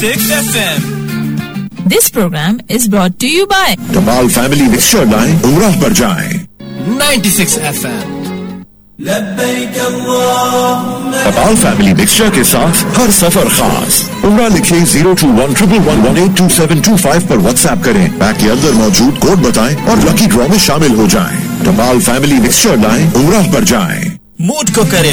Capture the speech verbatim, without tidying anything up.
Six F M. This program is brought to you by Tapal Family Mixture लाएं, उम्राह पर जाएं. Ninety six F M. टपाल family mixture के साथ हर सफर खास. उम्रा लिखे zero to one triple one one eight to seven to five पर व्हाट्सएप करें. पैक के अंदर मौजूद कोड बताएं और लकी ड्रॉ में शामिल हो जाएं. टपाल फैमिली मिक्सचर लाएं, उम्रा पर जाएं. मूड को करें